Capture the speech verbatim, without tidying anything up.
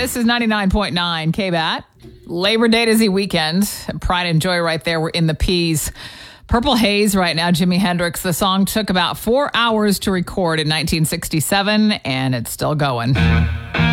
This is ninety-nine point nine K B A T. Labor Day Dizzy weekend. Pride and Joy right there. We're in the P's. Purple Haze right now, Jimi Hendrix. The song took about four hours to record in nineteen sixty-seven, and it's still going.